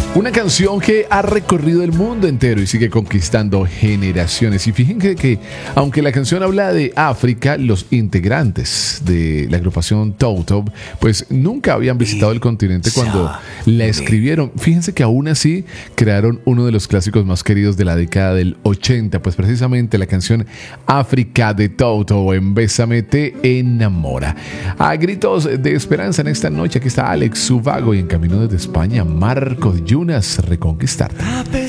Una canción que ha recorrido el mundo entero y sigue conquistando generaciones. Y fíjense que, aunque la canción habla de África, los integrantes de la agrupación Toto, pues nunca habían visitado el continente cuando la escribieron. Fíjense que aún así crearon uno de los clásicos más queridos de la década del 80, pues precisamente la canción África de Toto, en Bésame te enamora. A gritos de esperanza en esta noche, aquí está Alex Ubago y en camino desde España, Marcos Yunas, Reconquistarte.